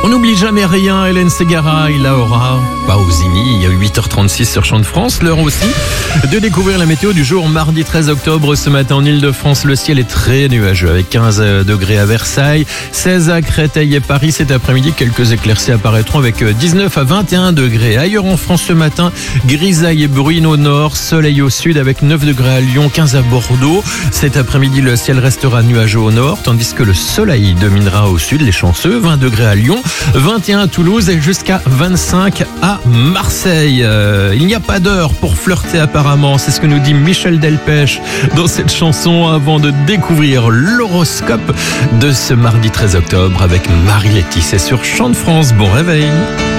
n'oublie jamais rien, Hélène Ségara, il Laura Pausini, il y a 8h36 sur Chant de France, l'heure aussi de découvrir la météo du jour mardi 13 octobre. Ce matin en Ile-de-France, le ciel est très nuageux avec 15 degrés à Versailles, 16 à Créteil et Paris. Cet après-midi, quelques éclaircies apparaîtront avec 19 à 21 degrés. Ailleurs en France ce matin, grisaille et bruine au nord, soleil au sud avec 9 degrés à Lyon, 15 à Bordeaux. Cet après-midi, le ciel restera nuageux au nord, tandis que le soleil dominera au sud, les chanceux, 20 degrés à Lyon, 21 à Toulouse et jusqu'à 25 à Marseille. Il n'y a pas d'heure pour flirter apparemment, c'est ce que nous dit Michel Delpech dans cette chanson avant de découvrir l'horoscope de ce mardi 13 octobre avec Marie-Laetitia. C'est sur Chant de France. Bon réveil.